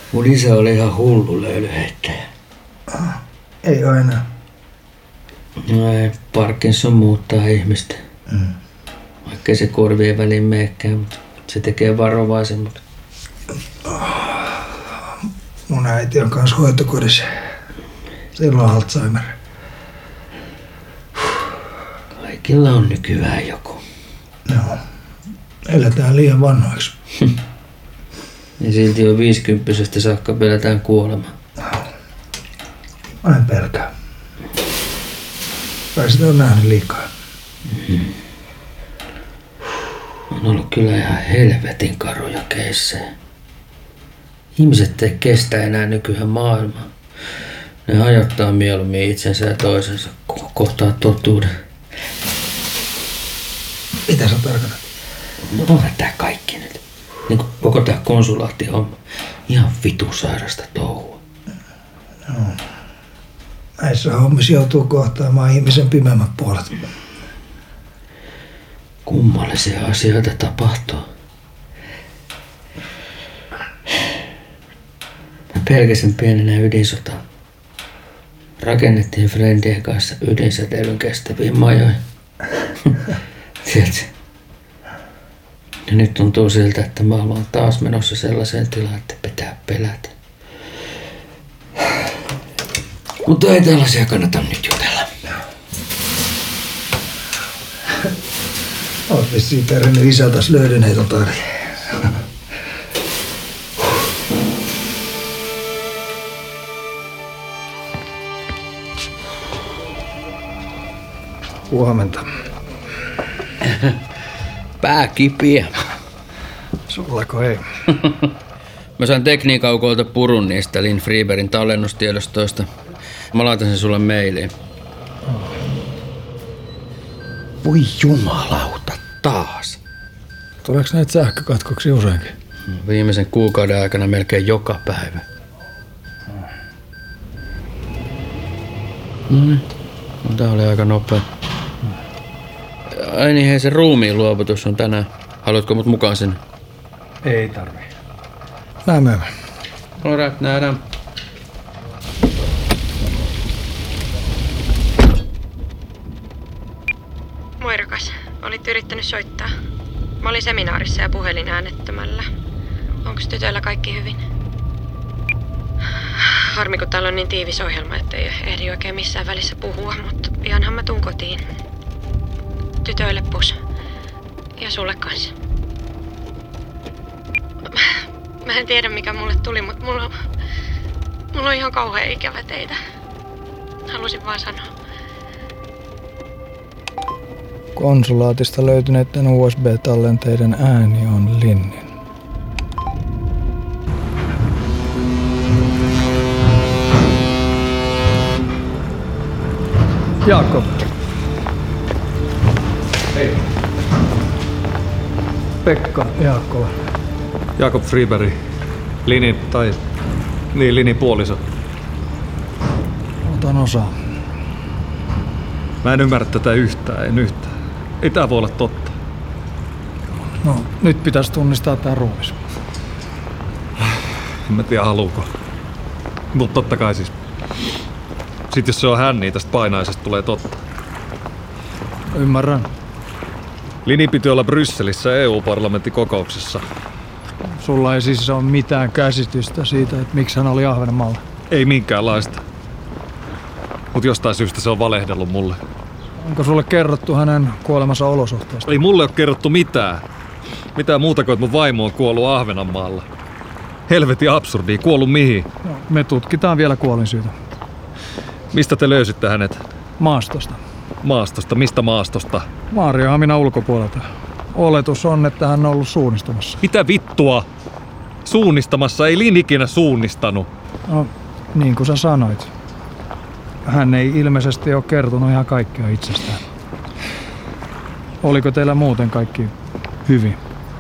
Mun isä oli ihan hullu löylyheittäjä. Ei oo enää. No ei, Parkinson muuttaa ihmistä. Vaikkei se korvien väliin meekään, mutta se tekee varovaisen. Mutta... Mun äiti on kans hoitokodissa. Sillä on Alzheimer. Kaikilla on nykyään joku. Joo. Eletään liian vanhoiksi. Ja silti jo 50 saakka pelätään kuolemaa. Mä en pelkää. Kai sitä on nähnyt liikaa. On ollut kyllä ihan helvetin karuja keissejä. Ihmiset ei kestä enää nykyään maailmaa. Ne hajottaa mieluummin itsensä ja toisensa, kun kohtaa totuuden. Mitä sä tarkoitat? No onhan tää kaikki nyt. Niin kuin koko tää konsulaattihomma. Ihan vitusairasta touhua. Joo. Näissä hommissa joutuu kohtaamaan ihmisen pimemmät puolet. Kummallisia asioita tapahtuu. Mä pelkäsin pienenä ydinsotaa. Rakennettiin friendien kanssa ydinsäteilyn kestäviä majoja. Tiedätkö? Ja nyt tuntuu siltä, että maailma on taas menossa sellaiseen tilaan, että pitää pelätä. Mutta ei tällaisia kannata nyt jutella. Oot vissiin perinnyt isältäs löydyneitä tarjoa. Huomenta. Pää kipiä. Sullako ei? Mä sain tekniikaukolta purun niistä Lin Freebergin tallennustiedostoista. Mä laitan sen sulle mailiin. Voi jumalauta, taas. Tuleeko näitä sähkökatkoksia useinkin? Viimeisen kuukauden aikana melkein joka päivä. Tää oli aika nopea. Ai niin, hei, se ruumiin luovutus on tänään. Haluatko mut mukaan sinne? Ei tarvii. Näemme. Alright, nähdään. Moi rakas, olit yrittänyt soittaa. Mä olin seminaarissa ja puhelin äänettömällä. Onko tytöillä kaikki hyvin? Harmi, kun täällä on niin tiivis ohjelma, ettei ehdi oikein missään välissä puhua, mutta pianhan mä tuun kotiin. Tytöille pus. Ja sulle kanssa. Mä en tiedä mikä mulle tuli, mutta mulla on ihan kauhean ikävä teitä. Halusin vaan sanoa. Konsulaatista löytyneiden USB-tallenteiden ääni on Linnin. Jakob. Hei. Pekka Jaakkola. Jakob Freeberg. Linin puoliso. Otan osaa. Mä en ymmärrä tätä yhtään. Ei tää voi olla totta. No, nyt pitäisi tunnistaa tää ruumis. En mä tiedä haluuko. Mut totta kai siis. Sit jos se on hän, niin tästä painaisesta tulee totta. Ymmärrän. Lini piti olla Brysselissä EU-parlamentin kokouksessa. Sulla ei siis ole mitään käsitystä siitä, että miksi hän oli Ahvenanmaalla. Ei minkäänlaista. Mut jostain syystä se on valehdellut mulle. Onko sulle kerrottu hänen kuolemansa olosuhteista? Ei mulle ole kerrottu mitään. Mitään muuta kuin, että mun vaimo on kuollut Ahvenanmaalla. Helvetin absurdia. Kuollut mihin? No, me tutkitaan vielä kuolinsyytä. Mistä te löysitte hänet? Maastosta. Maastosta? Mistä maastosta? Maarianhaminan ulkopuolelta. Oletus on, että hän on ollut suunnistamassa. Mitä vittua? Suunnistamassa? Ei Lin ikinä suunnistanut. No, niin kuin sä sanoit. Hän ei ilmeisesti ole kertonut ihan kaikkea itsestään. Oliko teillä muuten kaikki hyvin?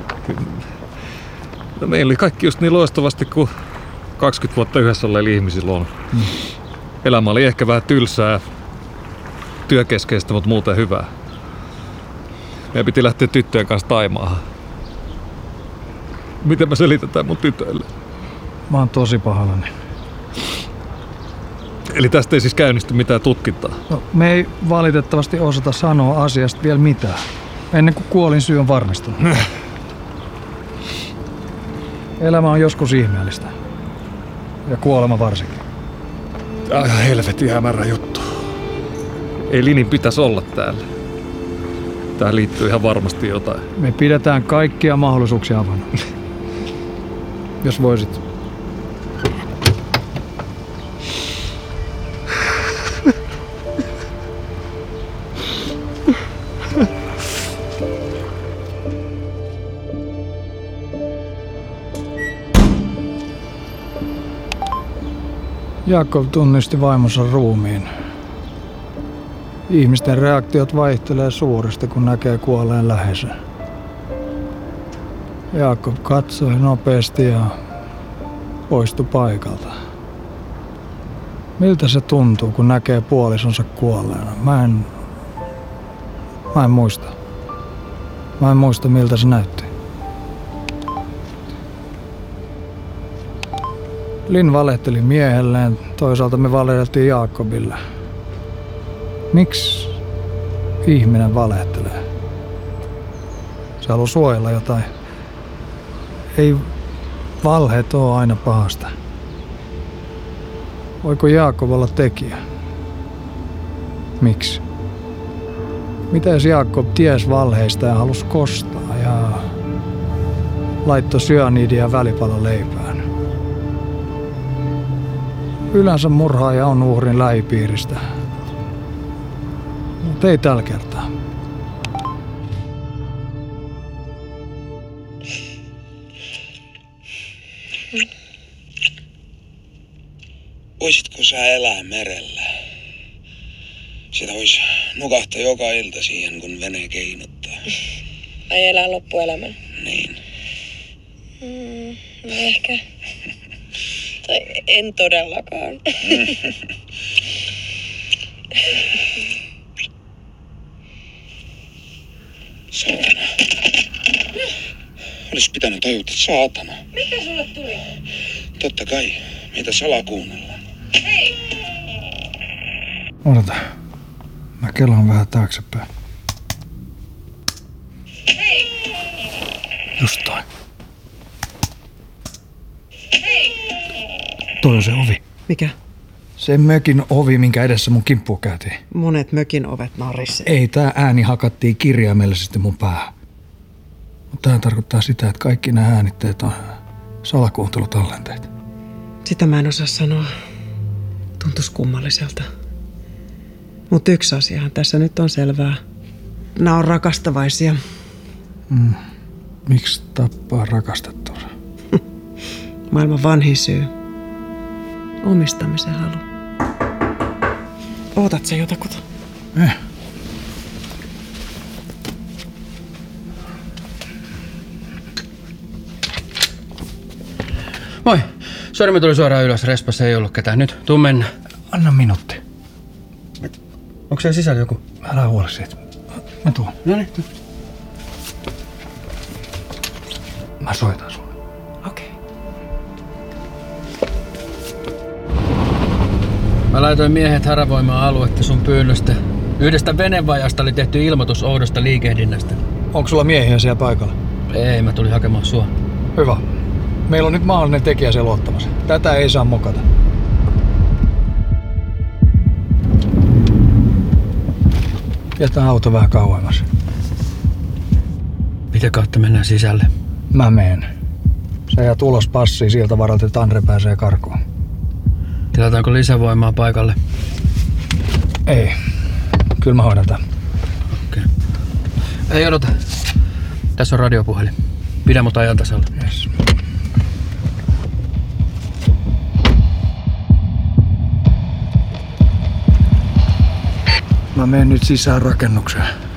No, meillä oli kaikki just niin loistavasti kuin 20 vuotta yhdessä olleilla ihmisillä on. Elämä oli ehkä vähän tylsää, työkeskeistä, mutta muuten hyvää. Meidän piti lähteä tyttöjen kanssa Taimaahan. Miten mä selitän tämän mun tytöille? Mä oon tosi pahallani. Eli tästä ei siis käynnisty mitään tutkintaa? No, me ei valitettavasti osata sanoa asiasta vielä mitään, ennen kuin kuolin syy on varmistunut. Elämä on joskus ihmeellistä. Ja kuolema varsinkin. Aivan helvetin hämärä juttu. Ei Linin pitäisi olla täällä. Tähän liittyy ihan varmasti jotain. Me pidetään kaikkia mahdollisuuksia avoinna. Jos voisit. Jaakko tunnisti vaimonsa ruumiin. Ihmisten reaktiot vaihtelee suuresti, kun näkee kuolleen läheisen. Jaakko katsoi nopeasti ja poistui paikalta. Miltä se tuntuu, kun näkee puolisonsa kuolleena? Mä en muista. Mä en muista, miltä se näytti. Lin valehteli miehelleen, toisaalta me valehdeltiin Jaakobille. Miksi ihminen valehtelee? Se haluaa suojella jotain. Ei valheet ole aina pahasta. Voiko Jaakob olla tekijä? Miksi? Mitä jos Jaakob ties valheista ja halusi kostaa ja laittoi syanidia välipalan leipään? Yleensä murhaaja on uhrin lähipiiristä. Mutta ei tällä kertaa. Voisitko sä elää merellä? Sitä vois nukahtaa joka ilta siihen, kun vene keinuttaa. Ai elää loppuelämän? Niin. No ehkä. Tai en todellakaan. Saatana. Olis pitänyt tajuta, saatana. Mikä sulle tuli? Totta kai. Meitä salakuunnellaan. Hei! Odota. Mä kelaan vähän taaksepäin. Hei! Just toi. Hei! Toi on se ovi. Mikä? Se mökin ovi, minkä edessä mun kimppuun käytiin. Monet mökin ovet narisse. Ei, tää ääni hakattiin kirjaimellisesti mun päähän. Mutta tää tarkoittaa sitä, että kaikki nämä äänitteet on salakuuntelutallenteet. Sitä mä en osaa sanoa. Tuntuisi kummalliselta. Mutta yksi asiahan tässä nyt on selvää. Nämä on rakastavaisia. Miksi tappaa rakastettua? Maailman vanhin syy. Omistamisen halu. Ootat sä jotakuta? Moi. Sori, mä tulin suoraan ylös. Respassa ei ollut ketään. Nyt, tuu mennä. Anna minuutti. Onko siellä sisällä joku? Älä huoli siitä. Mä tuun. No niin. Mä soitan sulle. Okei. Mä laitoin miehet haravoimaan aluetta sun pyynnöstä. Yhdestä venevajasta oli tehty ilmoitus oudosta liikehdinnästä. Onko sulla miehiä siellä paikalla? Ei, mä tulin hakemaan sua. Hyvä. Meillä on nyt mahdollinen tekijä siellä luottamassa. Tätä ei saa mokata. Jätä auto vähän kauemmas. Mitä kautta mennään sisälle? Mä meen. Sä jäät ulos passiin siltä varalta, että Andre pääsee karkuun. Tilataanko lisävoimaa paikalle? Ei. Kyllä mä hoidan tän. Okei. Ei odota. Tässä on radiopuhelin. Pidä mut ajan tasalla. Yes. Mä menen nyt sisään rakennukseen.